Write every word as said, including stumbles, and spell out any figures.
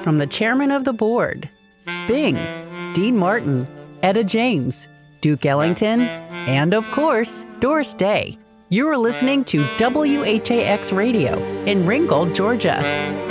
from the chairman of the board, Bing, Dean Martin, Etta James, Duke Ellington, and of course, Doris Day. You're listening to W H A X Radio in Ringgold, Georgia.